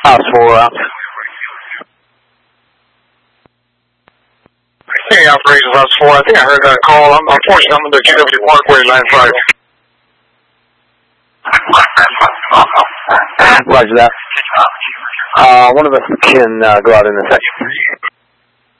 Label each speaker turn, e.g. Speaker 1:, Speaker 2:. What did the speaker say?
Speaker 1: House 4 out.
Speaker 2: Hey, Operations House 4. I think I heard that call. Unfortunately, I'm in the GW Parkway, line 5.
Speaker 1: Roger that. One of us can go out in a second.